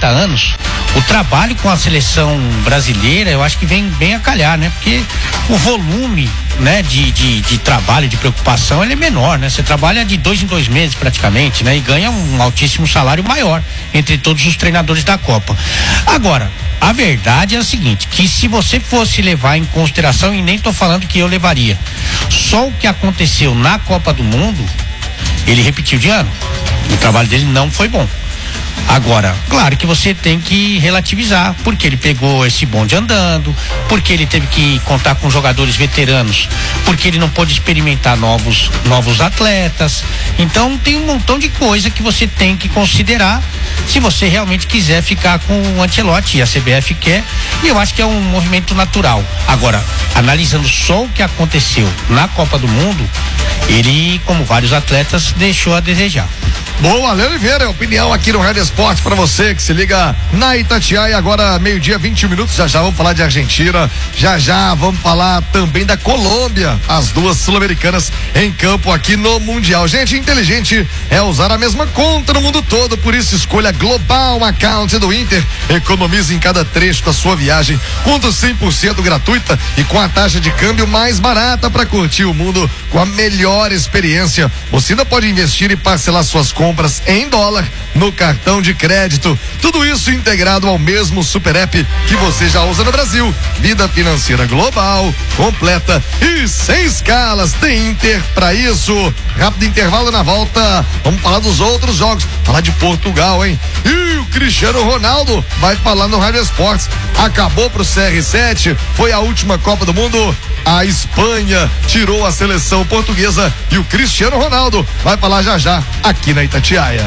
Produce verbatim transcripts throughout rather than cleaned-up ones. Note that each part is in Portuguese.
trinta anos, o trabalho com a seleção brasileira, eu acho que vem bem a calhar, né? Porque o volume, né, de, de, de trabalho, de preocupação, ele é menor, né? Você trabalha de dois em dois meses praticamente, né? E ganha um altíssimo salário maior entre todos os treinadores da Copa. Agora, a verdade é a seguinte, que se você fosse levar em consideração, e nem tô falando que eu levaria, só o que aconteceu na Copa do Mundo, ele repetiu de ano. O trabalho dele não foi bom. Agora, claro que você tem que relativizar, porque ele pegou esse bonde andando, porque ele teve que contar com jogadores veteranos, porque ele não pôde experimentar novos, novos atletas. Então tem um montão de coisa que você tem que considerar se você realmente quiser ficar com o Ancelotti, e a C B F quer, e eu acho que é um movimento natural. Agora, analisando só o que aconteceu na Copa do Mundo, ele, como vários atletas, deixou a desejar. Boa, Ale Oliveira, opinião aqui no Rádio Esporte pra você que se liga na Itatiaia, agora meio-dia, vinte minutos, já já vamos falar de Argentina, já já vamos falar também da Colômbia, as duas sul-americanas em campo aqui no Mundial. Gente, inteligente é usar a mesma conta no mundo todo, por isso escolha Global Account do Inter, economize em cada trecho da sua viagem, conta cem por cento gratuita e com a taxa de câmbio mais barata para curtir o mundo com a melhor experiência. Você ainda pode investir e parcelar suas compras em dólar no cartão de crédito. Tudo isso integrado ao mesmo super app que você já usa no Brasil. Vida financeira global, completa e sem escalas. Tem Inter pra isso. Rápido intervalo, na volta vamos falar dos outros jogos. Falar de Portugal, hein? E o Cristiano Ronaldo vai falar no Rádio Esportes. Acabou pro C R sete, foi a última Copa do Mundo. A Espanha tirou a seleção portuguesa e o Cristiano Ronaldo vai falar já já aqui na Itatiaia.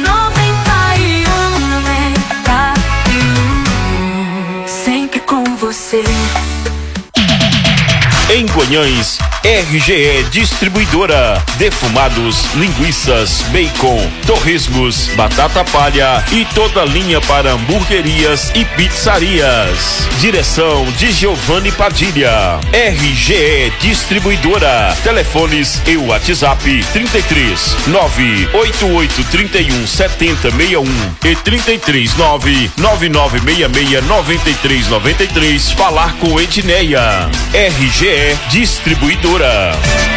Sempre com você. Em Guanhães, R G E Distribuidora, defumados, linguiças, bacon, torresmos, batata palha e toda linha para hamburguerias e pizzarias. Direção de Giovanni Padilha. R G E Distribuidora. Telefones e WhatsApp trinta e três, nove oito oito, trinta e um, setenta, sessenta e um e trinta e três, nove nove nove seis seis, nove três nove três. Falar com Edneia. R G E Distribuidora.